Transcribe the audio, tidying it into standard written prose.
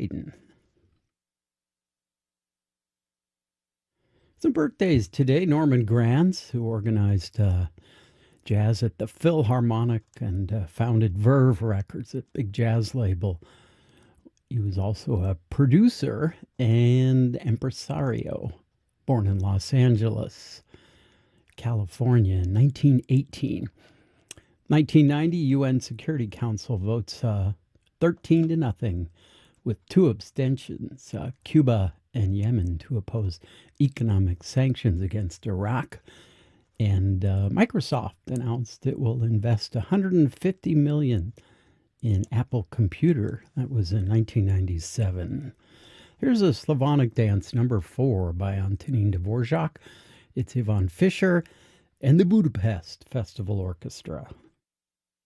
Haydn. Some birthdays today. Norman Granz, who organized jazz at the Philharmonic and founded Verve Records, a big jazz label. He was also a producer and impresario, born in Los Angeles, California in 1918. 1990, UN Security Council votes 13-0 with 2 abstentions, Cuba and Yemen, to oppose economic sanctions against Iraq. And Microsoft announced it will invest $150 million in Apple Computer. That was in 1997. Here's a Slavonic dance, number 4, by Antonín Dvorak. It's Ivan Fischer and the Budapest Festival Orchestra.